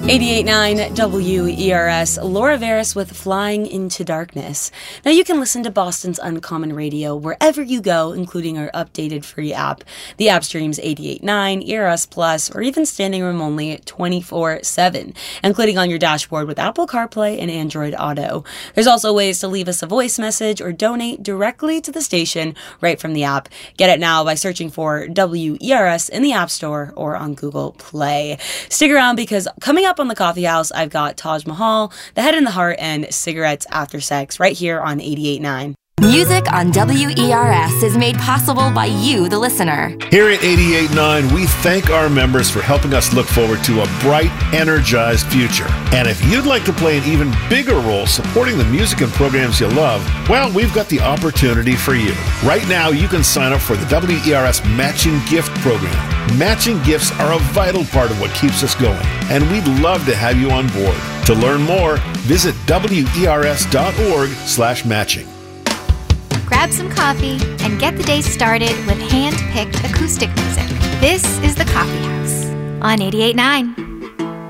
88.9 WERS, Laura Veris with Flying into Darkness. Now you can listen to Boston's Uncommon Radio wherever you go, including our updated free app. The app streams 88.9, ERS Plus, or even standing room only 24/7, including on your dashboard with Apple CarPlay and Android Auto. There's also ways to leave us a voice message or donate directly to the station right from the app. Get it now by searching for WERS in the App Store or on Google Play. Stick around because coming up on the Coffee House, I've got Taj Mahal, The Head and the Heart, and Cigarettes After Sex right here on 88.9. Music on WERS is made possible by you, the listener. Here at 88.9, we thank our members for helping us look forward to a bright, energized future. And if you'd like to play an even bigger role supporting the music and programs you love, well, we've got the opportunity for you. Right now, you can sign up for the WERS Matching Gift Program. Matching gifts are a vital part of what keeps us going, and we'd love to have you on board. To learn more, visit WERS.org/matching. Grab some coffee and get the day started with hand-picked acoustic music. This is the Coffee House on 88.9.